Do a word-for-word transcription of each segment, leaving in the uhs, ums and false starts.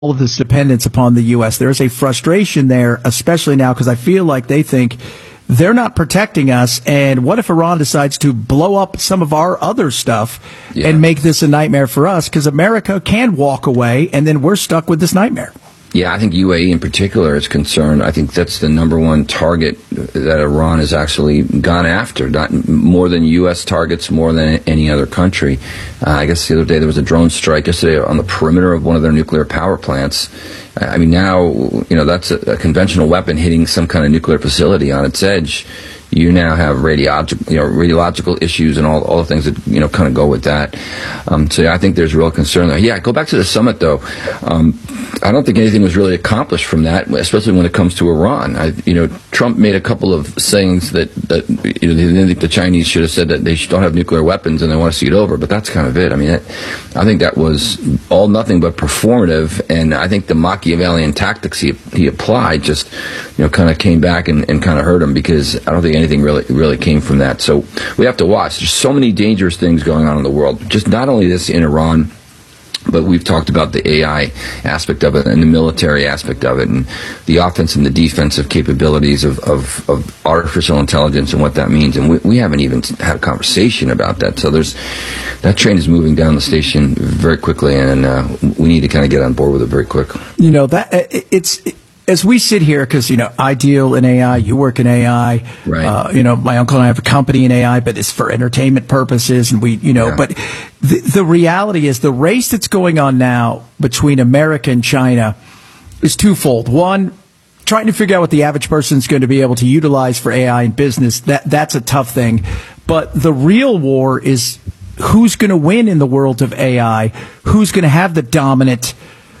of this dependence upon the U S. There's a frustration there, especially now, because I feel like they think they're not protecting us. And what if Iran decides to blow up some of our other stuff yeah. and make this a nightmare for us? Because America can walk away, and then we're stuck with this nightmare. Yeah, I think U A E in particular is concerned. I think that's the number one target that Iran has actually gone after, not more than U S targets, more than any other country. Uh, I guess the other day there was a drone strike yesterday on the perimeter of one of their nuclear power plants. I mean, now, you know, that's a, a conventional weapon hitting some kind of nuclear facility on its edge. You now have radiological, you know, radiological issues and all, all the things that, you know, kind of go with that. Um, so yeah, I think there's real concern there. Yeah, go back to the summit though. Um, I don't think anything was really accomplished from that, especially when it comes to Iran. I, you know, Trump made a couple of sayings that, that you know, they didn't think the Chinese should have said that they don't have nuclear weapons and they want to see it over, but that's kind of it. I mean, it, I think that was all nothing but performative, and I think the Machiavellian tactics he, he applied just, you know, kind of came back and, and kind of hurt him, because I don't think anything really really came from that. So we have to watch. There's so many dangerous things going on in the world. Just not only this in Iran, but we've talked about the A I aspect of it and the military aspect of it and the offense and the defensive capabilities of, of, of artificial intelligence and what that means. And we, we haven't even had a conversation about that. So there's that train is moving down the station very quickly, and uh, we need to kind of get on board with it very quickly. You know, that it's... It, As we sit here, because, you know, I deal in A I, you work in A I, right. uh, you know, my uncle and I have a company in A I, but it's for entertainment purposes. And we, you know, yeah. but the, the reality is the race that's going on now between America and China is twofold. One, trying to figure out what the average person is going to be able to utilize for A I in business. That, that's a tough thing. But the real war is who's going to win in the world of A I, who's going to have the dominant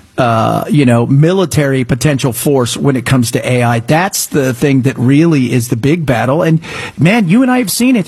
Uh, you know, military potential force when it comes to A I. That's the thing that really is the big battle. And man, you and I have seen it.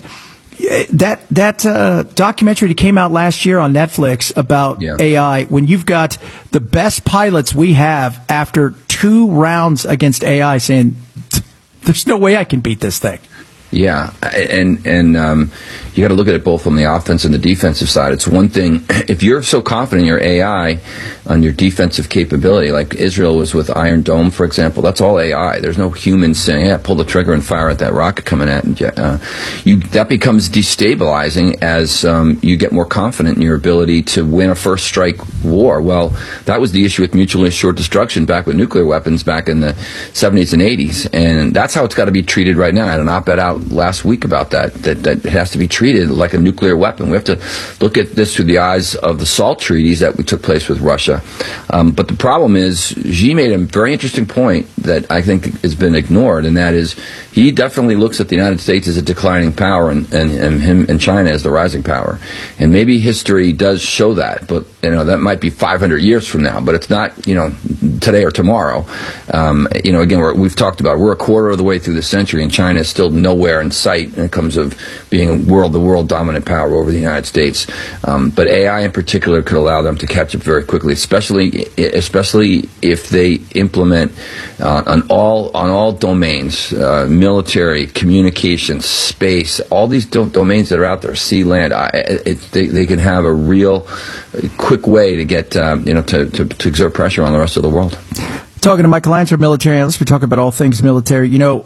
That that uh, documentary that came out last year on Netflix about yeah. A I, when you've got the best pilots we have after two rounds against A I saying, there's no way I can beat this thing. Yeah, and and um, you got to look at it both on the offense and the defensive side. It's one thing if you're so confident in your A I on your defensive capability, like Israel was with Iron Dome, for example. That's all A I. There's no humans saying, "Yeah, pull the trigger and fire at that rocket coming at." And uh, you that becomes destabilizing as um, you get more confident in your ability to win a first strike war. Well, that was the issue with mutually assured destruction back with nuclear weapons back in the seventies and eighties, and that's how it's got to be treated right now. I had an op-ed out last week about that, that, that it has to be treated like a nuclear weapon. We have to look at this through the eyes of the SALT treaties that took place with Russia. Um, but the problem is, Xi made a very interesting point that I think has been ignored, and that is he definitely looks at the United States as a declining power and, and, and him and China as the rising power. And maybe history does show that, but you know that might be five hundred years from now, but it's not, you know, today or tomorrow. Um, you know, again, we're, we've talked about we're a quarter of the way through the century, and China is still nowhere in sight when it comes of being a world, the world dominant power over the United States. Um, but A I in particular could allow them to catch up very quickly, especially especially if they implement uh, on all on all domains, uh, military, communications, space, all these do- domains that are out there, sea, land. I, it, they, they can have a real quick way to get um, you know to, to, to exert pressure on the rest of the world. Talking to Michael Lancer, military analyst, we talk about all things military. You know,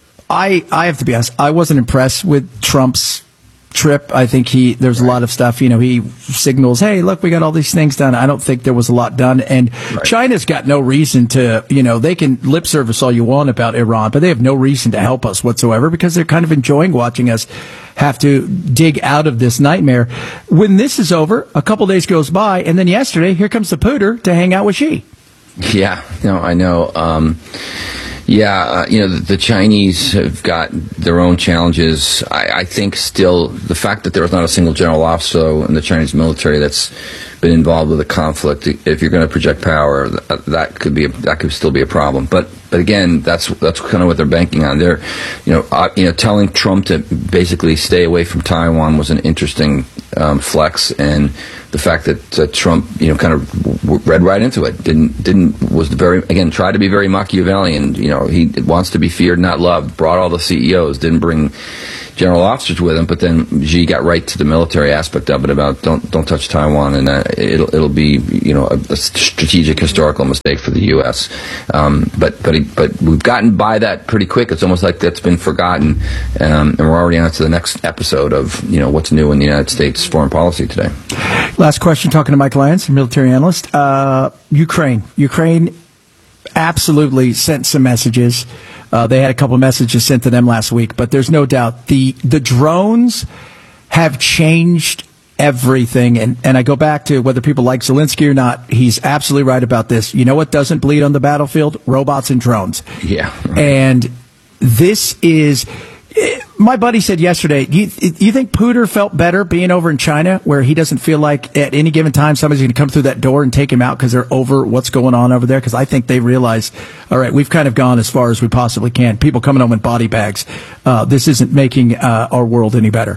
I I have to be honest, I wasn't impressed with Trump's trip. I think he there's a lot of stuff, you know, he signals, hey, look, we got all these things done. I don't think there was a lot done. And right. China's got no reason to, you know, they can lip service all you want about Iran, but they have no reason to help us whatsoever, because they're kind of enjoying watching us have to dig out of this nightmare. When this is over, a couple days goes by, and then yesterday, here comes the pooter to hang out with Xi. Yeah, no, I know. Um, yeah, uh, you know, the, the Chinese have got their own challenges. I, I think still the fact that there was not a single general officer in the Chinese military that's been involved with a conflict, if you're going to project power, that, that could be a, that could still be a problem. But but again, that's that's kind of what they're banking on. They're, you know, uh, you know, telling Trump to basically stay away from Taiwan was an interesting um, flex, and the fact that uh, Trump, you know, kind of read right into it. Didn't didn't was very again tried to be very Machiavellian. You know, he wants to be feared, not loved. Brought all the C E Os. Didn't bring general officers with him, but then Xi got right to the military aspect of it about don't don't touch Taiwan, and uh, it'll it'll be you know a, a strategic historical mistake for the U S. Um, but but he, but we've gotten by that pretty quick. It's almost like that's been forgotten, um, and we're already on to the next episode of you know what's new in the United States foreign policy today. Last question, talking to Mike Lyons, military analyst. Uh, Ukraine, Ukraine, absolutely sent some messages. Uh, they had a couple of messages sent to them last week, but there's no doubt the the drones have changed everything. And, and I go back to whether people like Zelensky or not, he's absolutely right about this. You know what doesn't bleed on the battlefield? Robots and drones. Yeah. And this is... My buddy said yesterday, do you, you think Putin felt better being over in China where he doesn't feel like at any given time somebody's going to come through that door and take him out because they're over what's going on over there? Because I think they realize, all right, we've kind of gone as far as we possibly can. People coming home in body bags. Uh, this isn't making uh, our world any better.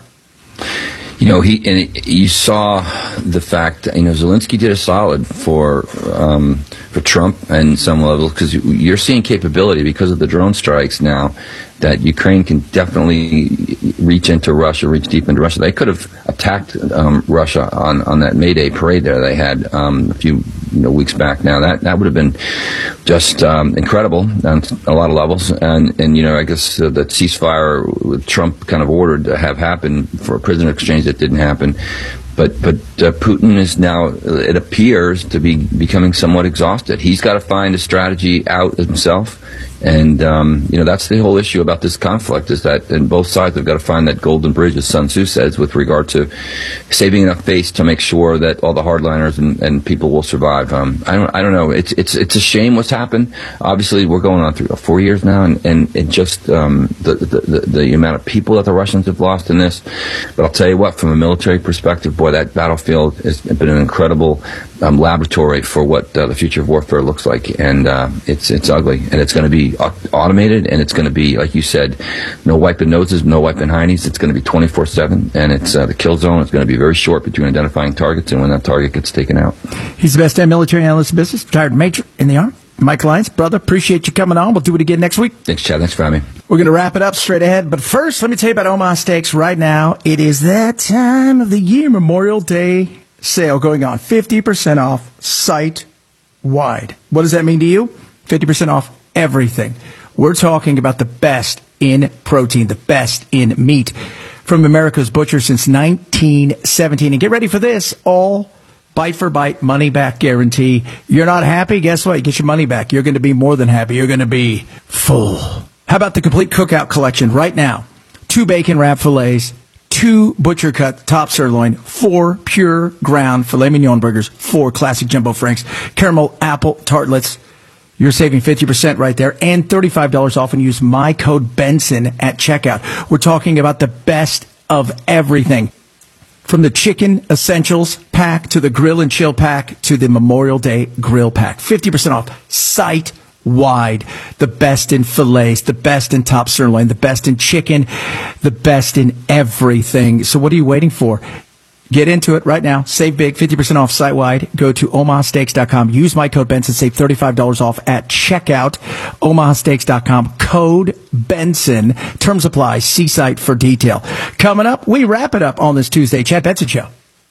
You know, he and it, you saw the fact that, you know, Zelensky did a solid for um, for Trump and some level because you're seeing capability because of the drone strikes now that Ukraine can definitely reach into Russia, reach deep into Russia. They could have attacked um, Russia on, on that May Day parade there they had um, a few you know, weeks back now. That that would have been just um, incredible on a lot of levels. And, and you know, I guess uh, the ceasefire with Trump kind of ordered to have happen for a prisoner exchange that didn't happen. But but uh, Putin is now, it appears, to be becoming somewhat exhausted. He's got to find a strategy out himself. And, um, you know, that's the whole issue about this conflict is that and both sides have got to find that golden bridge, as Sun Tzu says, with regard to saving enough face to make sure that all the hardliners and, and people will survive. Um, I don't I don't know. It's it's it's a shame what's happened. Obviously, we're going on through four years now, and, and it just um, the, the, the, the amount of people that the Russians have lost in this. But I'll tell you what, from a military perspective, boy, that battlefield has been an incredible um, laboratory for what uh, the future of warfare looks like. And uh, it's it's ugly, and it's going to be automated, and it's going to be, like you said, no wiping noses, no wiping heinies. It's going to be twenty-four seven, and it's uh, the kill zone is going to be very short between identifying targets and when that target gets taken out. He's the best damn military analyst in business, retired major in the Army. Mike Lyons, brother, appreciate you coming on. We'll do it again next week. Thanks, Chad. Thanks for having me. We're going to wrap it up straight ahead. But first, let me tell you about Omaha Steaks right now. It is that time of the year, Memorial Day sale going on. fifty percent off site-wide. What does that mean to you? fifty percent off everything. We're talking about the best in protein, the best in meat from America's butcher since nineteen seventeen. And get ready for this, all bite for bite, money back guarantee. You're not happy? Guess what? You get your money back. You're going to be more than happy. You're going to be full. How about the complete cookout collection right now? Two bacon wrap fillets, two butcher cut top sirloin, four pure ground filet mignon burgers, four classic jumbo franks, caramel apple tartlets. You're saving fifty percent right there and thirty-five dollars off and use my code Benson at checkout. We're talking about the best of everything. From the chicken essentials pack to the grill and chill pack to the Memorial Day grill pack. fifty percent off site-wide. The best in fillets, the best in top sirloin, the best in chicken, the best in everything. So what are you waiting for? Get into it right now. Save big, fifty percent off site-wide. Go to omaha steaks dot com. Use my code Benson. Save thirty-five dollars off at checkout. omaha steaks dot com. Code Benson. Terms apply. See site for detail. Coming up, we wrap it up on this Tuesday. Chad Benson Show.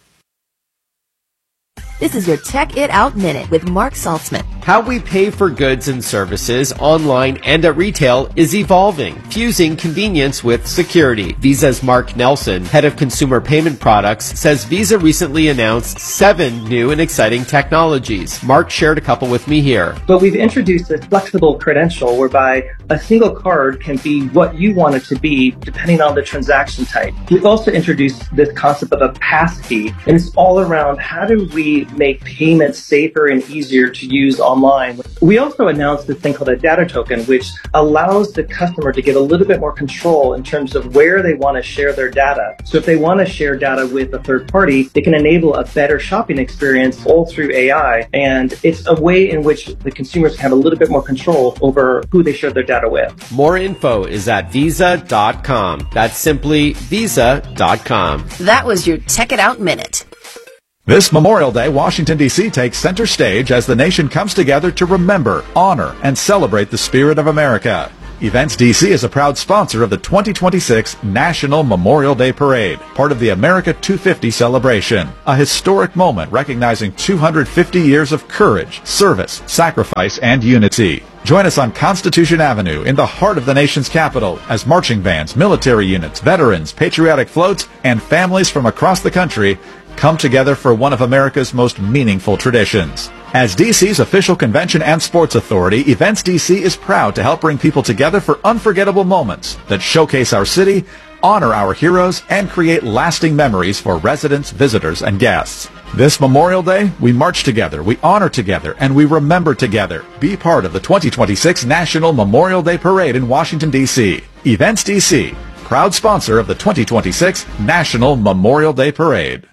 This is your Check It Out Minute with Mark Saltzman. How we pay for goods and services online and at retail is evolving, fusing convenience with security. Visa's Mark Nelson, head of consumer payment products, says Visa recently announced seven new and exciting technologies. Mark shared a couple with me here. But we've introduced a flexible credential whereby a single card can be what you want it to be depending on the transaction type. We've also introduced this concept of a pass key, and it's all around how do we make payments safer and easier to use online. We also announced this thing called a data token, which allows the customer to get a little bit more control in terms of where they want to share their data. So if they want to share data with a third party, they can enable a better shopping experience all through A I. And it's a way in which the consumers can have a little bit more control over who they share their data with. More info is at visa dot com. That's simply visa dot com. That was your Check It Out Minute. This Memorial Day, Washington, D C takes center stage as the nation comes together to remember, honor, and celebrate the spirit of America. Events D C is a proud sponsor of the twenty twenty-six National Memorial Day Parade, part of the America two fifty celebration, a historic moment recognizing two hundred fifty years of courage, service, sacrifice, and unity. Join us on Constitution Avenue in the heart of the nation's capital as marching bands, military units, veterans, patriotic floats, and families from across the country come together for one of America's most meaningful traditions. As D C's official convention and sports authority, Events D C is proud to help bring people together for unforgettable moments that showcase our city, honor our heroes, and create lasting memories for residents, visitors, and guests. This Memorial Day, we march together, we honor together, and we remember together. Be part of the twenty twenty-six National Memorial Day Parade in Washington, D C Events D C, proud sponsor of the twenty twenty-six National Memorial Day Parade.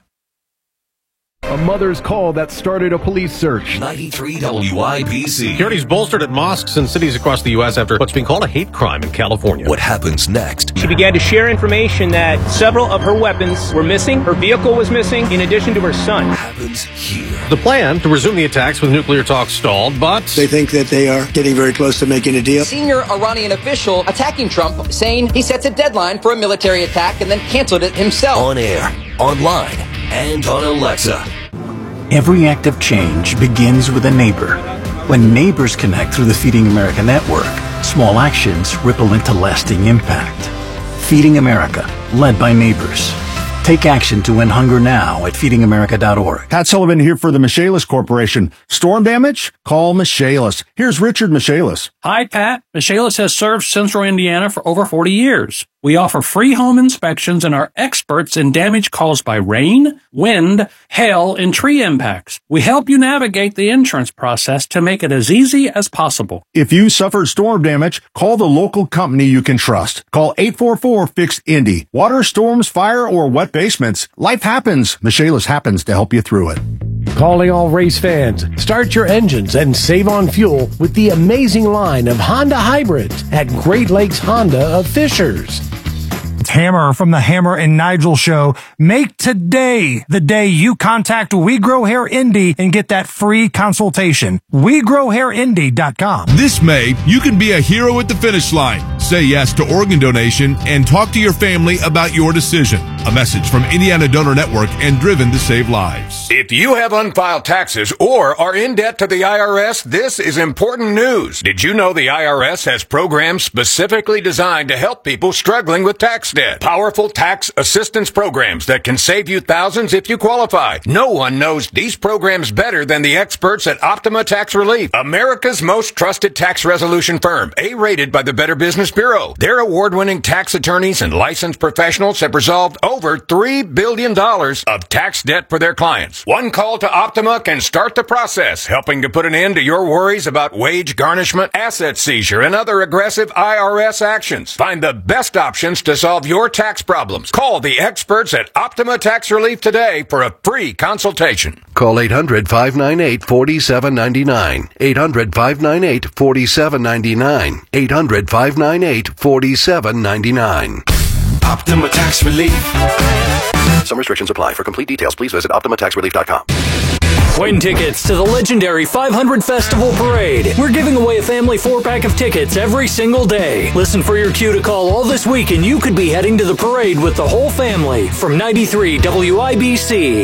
A mother's call that started a police search. ninety-three W I B C. Security's bolstered at mosques and cities across the U S after what's being called a hate crime in California. What happens next? She began to share information that several of her weapons were missing, her vehicle was missing, in addition to her son. What happens here? The plan to resume the attacks with nuclear talks stalled, but they think that they are getting very close to making a deal. Senior Iranian official attacking Trump, saying he sets a deadline for a military attack and then canceled it himself. On air, online, and on Alexa. Every act of change begins with a neighbor. When neighbors connect through the Feeding America network, small actions ripple into lasting impact. Feeding America, led by neighbors. Take action to end hunger now at feeding america dot org. Pat Sullivan here for the Michaelis Corporation. Storm damage? Call Michaelis. Here's Richard Michaelis. Hi, Pat. Michaelis has served Central Indiana for over forty years. We offer free home inspections and are experts in damage caused by rain, wind, hail, and tree impacts. We help you navigate the insurance process to make it as easy as possible. If you suffered storm damage, call the local company you can trust. Call eight four four, fix Indy. Water, storms, fire, or wet basements. Life happens. Michaelis happens to help you through it. Calling all race fans. Start your engines and save on fuel with the amazing line of Honda hybrids at Great Lakes Honda of Fishers. It's Hammer from the Hammer and Nigel Show. Make today the day you contact We Grow Hair Indy and get that free consultation. we grow hair indy dot com. This May, you can be a hero at the finish line. Say yes to organ donation and talk to your family about your decision. A message from Indiana Donor Network and Driven to Save Lives. If you have unfiled taxes or are in debt to the I R S, this is important news. Did you know the I R S has programs specifically designed to help people struggling with tax debt? Powerful tax assistance programs that can save you thousands if you qualify. No one knows these programs better than the experts at Optima Tax Relief, America's most trusted tax resolution firm, A-rated by the Better Business Bureau. Their award-winning tax attorneys and licensed professionals have resolved over three billion dollars of tax debt for their clients. One call to Optima can start the process, helping to put an end to your worries about wage garnishment, asset seizure, and other aggressive I R S actions. Find the best options to solve your tax problems. Call the experts at Optima Tax Relief today for a free consultation. Call eight hundred, five nine eight, four seven nine nine. eight hundred, five nine eight, four seven nine nine. eight hundred, five nine eight, four seven nine nine. Optima Tax Relief. Some restrictions apply. For complete details, please visit optima tax relief dot com. Win tickets to the legendary five hundred Festival Parade. We're giving away a family four-pack of tickets every single day. Listen for your cue to call all this week and you could be heading to the parade with the whole family. From ninety-three W I B C.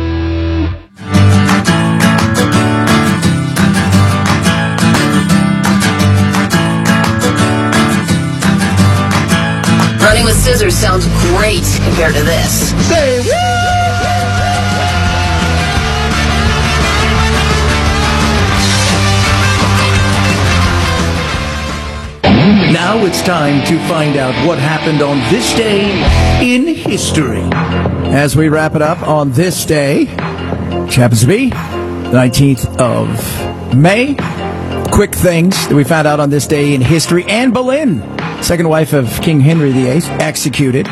Running with scissors sounds great compared to this. Say woo! Now it's time to find out what happened on this day in history. As we wrap it up on this day, which happens to be the nineteenth of May, quick things that we found out on this day in history. Anne Boleyn, second wife of King Henry the Eighth, executed.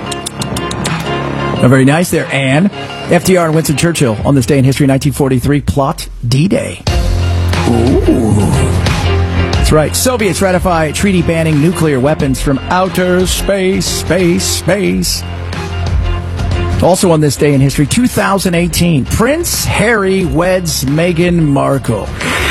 Oh, very nice there, Anne. F D R and Winston Churchill on this day in history, nineteen forty-three, plot D-Day. Ooh. That's right. Soviets ratify treaty banning nuclear weapons from outer space, space, space. Also on this day in history, two thousand eighteen, Prince Harry weds Meghan Markle.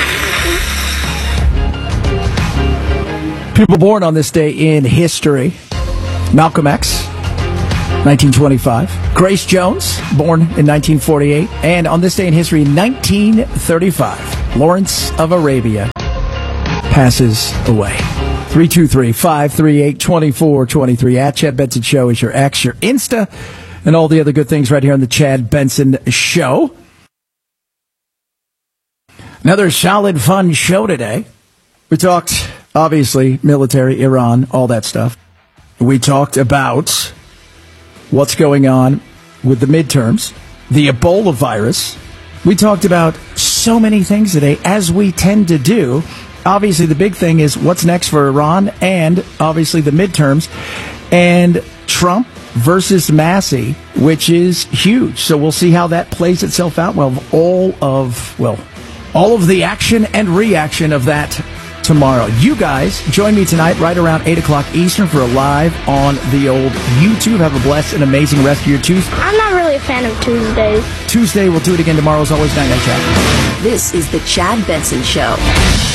People born on this day in history: Malcolm X, nineteen twenty-five. Grace Jones, born in nineteen forty-eight. And on this day in history, nineteen thirty-five, Lawrence of Arabia passes away. three two three, five three eight, two four two three. At Chad Benson Show is your X, your Insta, and all the other good things right here on the Chad Benson Show. Another solid, fun show today. We talked, obviously, military, Iran, all that stuff. We talked about what's going on with the midterms, the Ebola virus. We talked about so many things today, as we tend to do. Obviously, the big thing is what's next for Iran and, obviously, the midterms. And Trump versus Massey, which is huge. So we'll see how that plays itself out. Well, all of, well, all of the action and reaction of that tomorrow. You guys join me tonight right around eight o'clock Eastern for a live on the old YouTube. Have a blessed and amazing rest of your Tuesday. I'm not really a fan of Tuesdays. Tuesday, we'll do it again tomorrow. As always, night night, Chad. This is the Chad Benson Show.